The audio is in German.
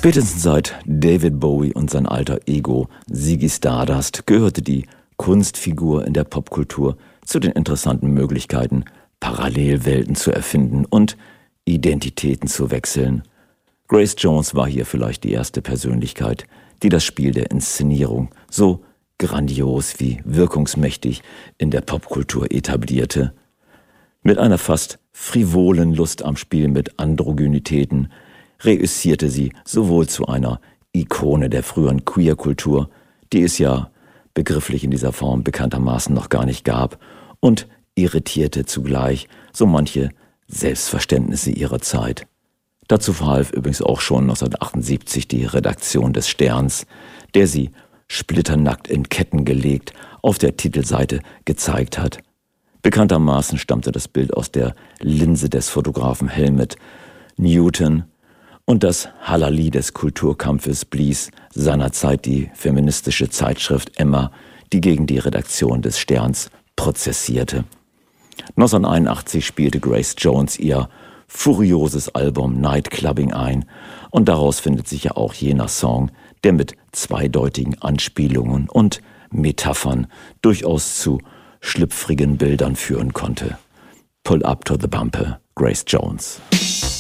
Spätestens seit David Bowie und sein alter Ego Ziggy Stardust gehörte die Kunstfigur in der Popkultur zu den interessanten Möglichkeiten, Parallelwelten zu erfinden und Identitäten zu wechseln. Grace Jones war hier vielleicht die erste Persönlichkeit, die das Spiel der Inszenierung so grandios wie wirkungsmächtig in der Popkultur etablierte. Mit einer fast frivolen Lust am Spiel mit Androgynitäten reüssierte sie sowohl zu einer Ikone der früheren Queerkultur, die es ja begrifflich in dieser Form bekanntermaßen noch gar nicht gab, und irritierte zugleich so manche Selbstverständnisse ihrer Zeit. Dazu verhalf übrigens auch schon 1978 die Redaktion des Sterns, der sie splitternackt in Ketten gelegt auf der Titelseite gezeigt hat. Bekanntermaßen stammte das Bild aus der Linse des Fotografen Helmut Newton, und das Hallali des Kulturkampfes blies seinerzeit die feministische Zeitschrift Emma, die gegen die Redaktion des Sterns prozessierte. 1981 spielte Grace Jones ihr furioses Album Nightclubbing ein, und daraus findet sich ja auch jener Song, der mit zweideutigen Anspielungen und Metaphern durchaus zu schlüpfrigen Bildern führen konnte. Pull up to the bumper, Grace Jones.